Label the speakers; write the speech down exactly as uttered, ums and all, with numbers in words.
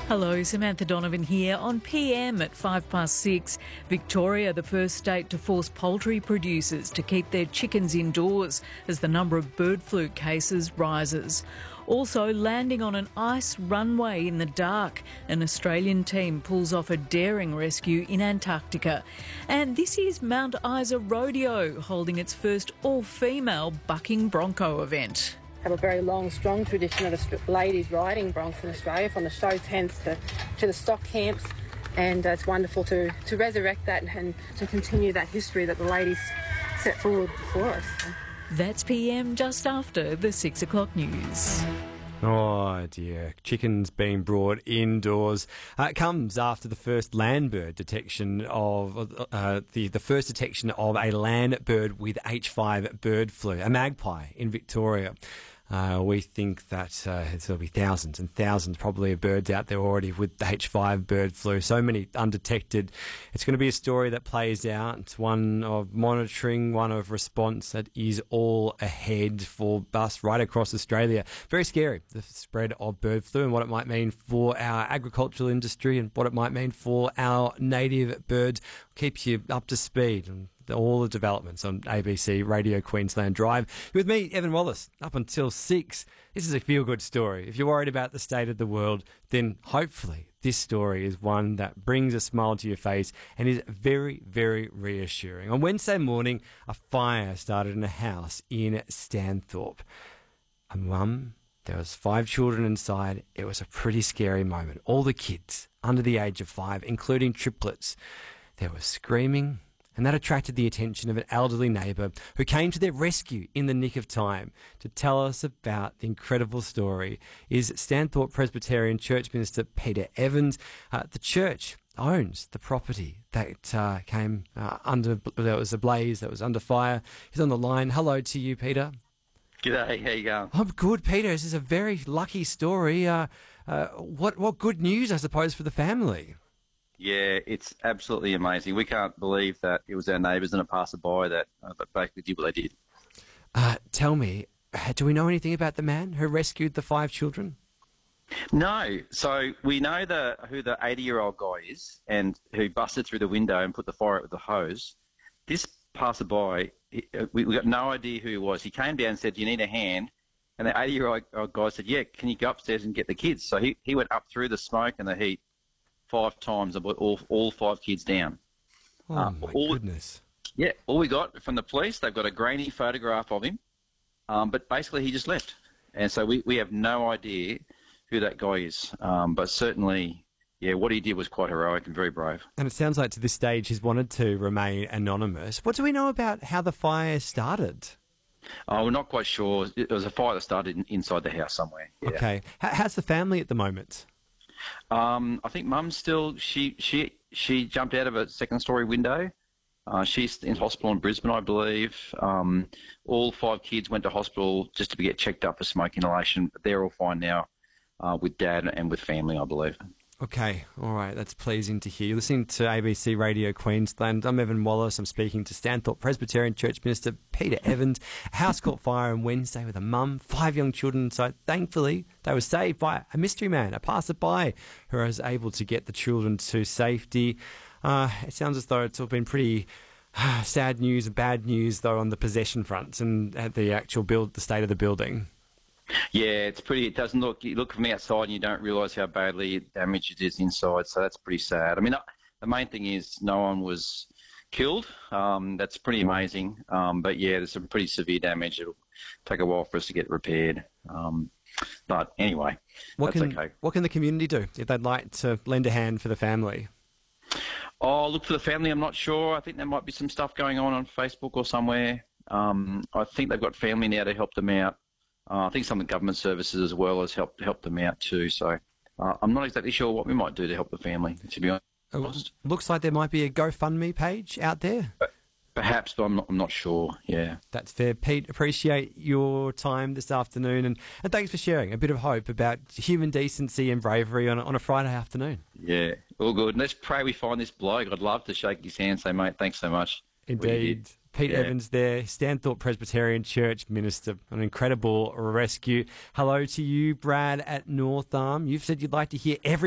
Speaker 1: Hello, Samantha Donovan here. On P M at five past six, Victoria, the first state to force poultry producers to keep their chickens indoors as the number of bird flu cases rises. Also, landing on an ice runway in the dark, an Australian team pulls off a daring rescue in Antarctica. And this is Mount Isa Rodeo, holding its first all-female bucking bronco event.
Speaker 2: Have a very long, strong tradition of ladies riding broncs in Australia, from the show tents to, to the stock camps, and uh, it's wonderful to, to resurrect that and to continue that history that the ladies set forward before us.
Speaker 1: That's P M just after the six o'clock news.
Speaker 3: Oh dear, chickens being brought indoors. Uh, it comes after the first land bird detection of uh, the the first detection of a land bird with H five bird flu, a magpie in Victoria. Uh, we think that uh, there'll be thousands and thousands probably of birds out there already with the H five bird flu. So many undetected. It's going to be a story that plays out. It's one of monitoring, one of response that is all ahead for us right across Australia. Very scary, the spread of bird flu and what it might mean for our agricultural industry and what it might mean for our native birds. Keeps you up to speed and all the developments on A B C Radio Queensland Drive. With me, Evan Wallace, up until six. This is a feel-good story. If you're worried about the state of the world, then hopefully this story is one that brings a smile to your face and is very, very reassuring. On Wednesday morning, a fire started in a house in Stanthorpe. A mum, there was five children inside. It was a pretty scary moment. All the kids under the age of five, including triplets, they were screaming, and that attracted the attention of an elderly neighbour who came to their rescue in the nick of time. To tell us about the incredible story is Stanthorpe Presbyterian Church Minister Peter Evans. Uh, the church owns the property that uh, came uh, under, there was a blaze that was under fire. He's on the line. Hello to you, Peter.
Speaker 4: G'day, how you going?
Speaker 3: I'm good, Peter. This is a very lucky story. Uh, uh, what, what good news, I suppose, for the family.
Speaker 4: Yeah, it's absolutely amazing. We can't believe that it was our neighbours and a passerby that uh, basically did what they did.
Speaker 3: Uh, tell me, do we know anything about the man who rescued the five children?
Speaker 4: No. So we know the who the eighty-year-old guy is and who busted through the window and put the fire out with the hose. This passerby, he, we, we got no idea who he was. He came down and said, "Do you need a hand?" And the eighty-year-old guy said, "Yeah, can you go upstairs and get the kids?" So he, he went up through the smoke and the heat five times and put all, all five kids down.
Speaker 3: Oh,
Speaker 4: uh,
Speaker 3: my
Speaker 4: all,
Speaker 3: goodness.
Speaker 4: Yeah, all we got from the police, they've got a grainy photograph of him, um, but basically he just left. And so we, we have no idea who that guy is. Um, but certainly, yeah, what he did was quite heroic and very brave.
Speaker 3: And it sounds like to this stage he's wanted to remain anonymous. What do we know about how the fire started?
Speaker 4: Oh, we're not quite sure. It was a fire that started in, inside the house somewhere. Yeah.
Speaker 3: Okay. How, how's the family at the moment?
Speaker 4: Um, I think Mum's still, she, she, she jumped out of a second story window. Uh, she's in hospital in Brisbane, I believe. Um, all five kids went to hospital just to get checked up for smoke inhalation. But they're all fine now uh, with Dad and with family, I believe. Okay,
Speaker 3: all right, that's pleasing to hear. You're listening to A B C Radio Queensland. I'm Evan Wallace. I'm speaking to Stanthorpe Presbyterian Church Minister Peter Evans. A house caught fire on Wednesday with a mum, five young children. So thankfully, they were saved by a mystery man, a passerby, who was able to get the children to safety. Uh, it sounds as though it's all been pretty uh, sad news and bad news, though, on the possession front and at the actual build, the state of the building.
Speaker 4: Yeah, it's pretty. It doesn't look. You look from the outside and you don't realise how badly damaged it is inside. So that's pretty sad. I mean, the main thing is no one was killed. Um, that's pretty amazing. Um, but yeah, there's some pretty severe damage. It'll take a while for us to get repaired. Um, but anyway,
Speaker 3: what
Speaker 4: that's
Speaker 3: can,
Speaker 4: okay.
Speaker 3: What can the community do if they'd like to lend a hand for the family?
Speaker 4: Oh, look, for the family, I'm not sure. I think there might be some stuff going on on Facebook or somewhere. Um, I think they've got family now to help them out. Uh, I think some of the government services as well has helped help them out too. So uh, I'm not exactly sure what we might do to help the family, to be honest.
Speaker 3: Oh, looks like there might be a GoFundMe page out there.
Speaker 4: Perhaps, but I'm not, I'm not sure, yeah.
Speaker 3: That's fair. Pete, appreciate your time this afternoon and, and thanks for sharing a bit of hope about human decency and bravery on a, on a Friday afternoon.
Speaker 4: Yeah, all good. And let's pray we find this bloke. I'd love to shake his hand and say, mate, thanks so much.
Speaker 3: Indeed. Pete yeah. Evans there, Stanthorpe Presbyterian Church Minister. An incredible rescue. Hello to you, Brad at North Arm. You've said you'd like to hear every